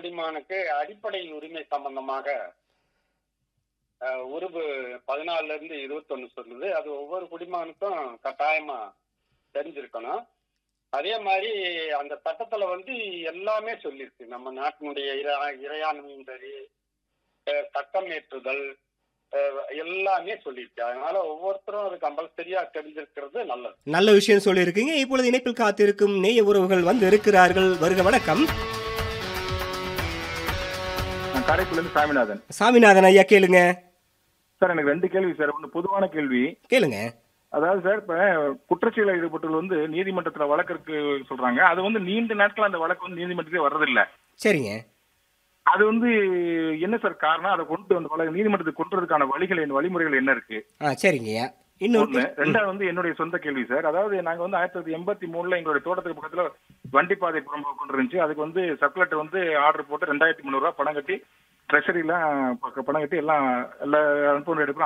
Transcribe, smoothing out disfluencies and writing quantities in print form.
குடிமகனுக்கு அடிப்படை உரிமை சம்பந்தமாக உருவு 14ல இருந்து 21 சொல்லுது. அது ஒவ்வொரு குடிமகனுக்கும் கட்டாயமா தெரிஞ்சிருக்கணும். அதே மாதிரி அந்த சட்டத்துல எல்லாமே சொல்லியிருக்கு. நம்ம நாட்டினுடைய இறையாண்மையும் சரி, சட்டம் ஏற்றுதல் எல்லாமே சொல்லியிருக்கு. அதனால ஒவ்வொருத்தரும் அது கம்பல்சரியா தெரிஞ்சிருக்கிறது நல்லது. நல்ல விஷயம் சொல்லியிருக்கீங்க. இப்பொழுது இணைப்பில் காத்திருக்கும் நேய உறவுகள் வந்து இருக்கிறார்கள். வருக, வணக்கம். காரைக்குடிலிருந்து சாமிநாதன். சாமிநாதன் ஐயா, கேளுங்க. சார், எனக்கு 2 கேள்வி சார். ஒன்று பொதுவான கேள்வி. கேளுங்க. அதாவது சார், இப்ப குற்றச்செயலில் ஈடுபட்டு நீதிமன்றத்துல வழக்கு சொல்றாங்க. அது நீண்ட நாட்கள் அந்த வழக்கு நீதிமன்றத்திலே வர்றதில்ல. சரிங்க. அது என்ன சார் காரணம்? அதை கொண்டு அந்த வழக்கு நீதிமன்றத்துக்கு கொண்டுறதுக்கான வழிமுறைகள் என்ன இருக்கு? சரிங்கய்யா. ஒண்ணு. ரெண்டாவது என்னுடைய சொந்த கேள்வி சார். அதாவது நாங்க 1983ல எங்களுடைய தோட்டத்துக்கு பக்கத்துல வண்டிப்பாதை புறம்போக்கு கொண்டு இருந்துச்சு. அதுக்கு சர்க்குலேட்டர் ஆர்டர் போட்டு 2300 ரூபாய் பணம் கட்டி ட்ரெஷரிலாம் பணம் கட்டி எல்லா அனுப்புற எடுக்கிறோம்.